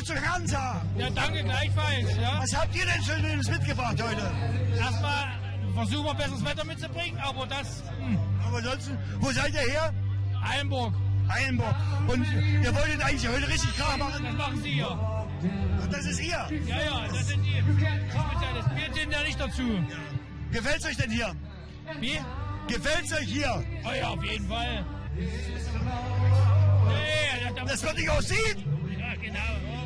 zu Hansa. Ja, danke gleichfalls. Ja. Was habt ihr denn Schönes mitgebracht heute? Erstmal versuchen wir besseres Wetter mitzubringen, aber das... Aber ansonsten, wo seid ihr her? Eilenburg. Eilenburg. Und ihr wolltet eigentlich heute richtig Krach machen? Das machen Sie ja. Und das ist ihr? Ja, das sind die. Das Bier zählt ja nicht dazu. Gefällt's euch denn hier? Wie? Gefällt's euch hier? Oh ja, auf jeden Fall. Nee, das wird nicht aussehen? Ja, genau.